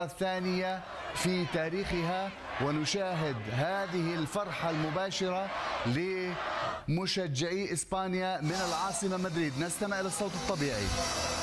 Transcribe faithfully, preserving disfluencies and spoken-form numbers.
الثانية في تاريخها، ونشاهد هذه الفرحة المباشرة لمشجعي إسبانيا من العاصمة مدريد. نستمع إلى الصوت الطبيعي.